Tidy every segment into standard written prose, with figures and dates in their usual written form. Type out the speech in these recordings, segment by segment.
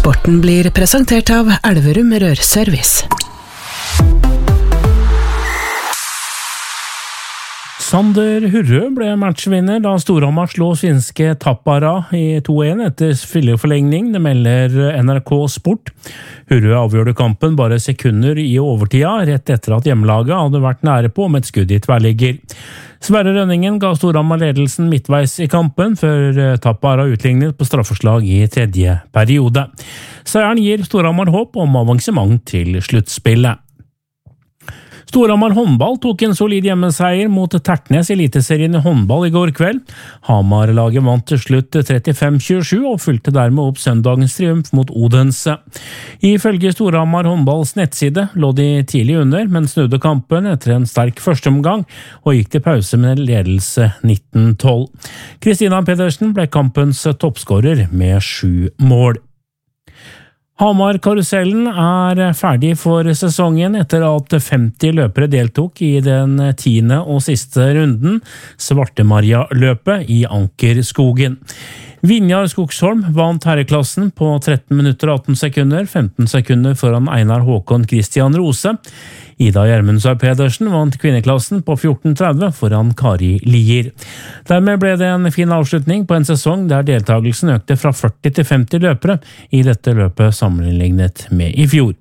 Sporten blir presentert av Elverum Rørservice. Sander Hurrø ble matchvinner da Storhamar slå svenske Tappara i 2-1 etter spilleforlengning, det melder NRK Sport. Hurrø avgjorde kampen bare sekunder i overtida, rett etter at hjemmelaget hadde vært nære på med et skudd i tverrligger. Sverre Rønningen ga Storhamar ledelsen midtveis i kampen, før Tappara utlignet på straffeslag i tredje periode. Seieren gir Storhamar håp om avansement til sluttspillet. Storhamar håndball tok en solid hjemmeseier mot Tertnes i eliteserien i håndball i går kveld. Hamar-laget vant til slutt 35-27 og fulgte dermed opp søndagens triumf mot Odense. Ifølge Storhamar håndballs nettside lå de tidlig under, men snudde kampen etter en sterk førsteomgang og gikk til pause med ledelse 19-12. Kristina Pedersen ble kampens toppskårer med 7 mål. Hamar-karusellen er ferdig for sesongen etter at 50 løpere deltok i den 10. og siste runden, Svartemaria-løpet i Ankerskogen. Vinjar Skogsholm vant herreklassen på 13 minutter og 18 sekunder, 15 sekunder foran Einar Håkon Christian Rose. Ida Gjermundsar Pedersen vant kvinneklassen på 14.30 foran Kari Lier. Dermed ble det en fin avslutning på en sesong der deltagelsen økte fra 40 til 50 løpere i dette løpet sammenlignet med i fjor.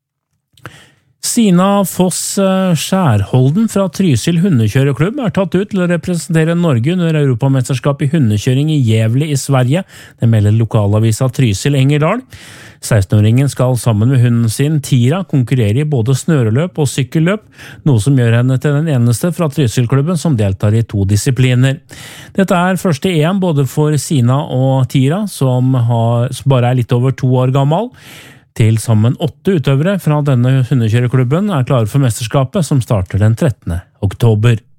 Sina Foss Skjærholden fra Trysil hundekjøreklubb er tatt ut til å representere Norge under Europamesterskap i hundekjøring i Gävle i Sverige, det melder lokalavisa Trysil Engerdal. 16-åringen skal sammen med hunden sin Tira konkurrere i både snøreløp og sykkelløp, noe som gjør henne til den eneste fra Trysil-klubben som deltar i 2 disipliner. Dette er første EM både for Sina og Tira, som bare er litt over 2 år gammel. Til sammen 8 utøvere fra denne hundekjøreklubben er klare for mesterskapet som starter den 13. oktober.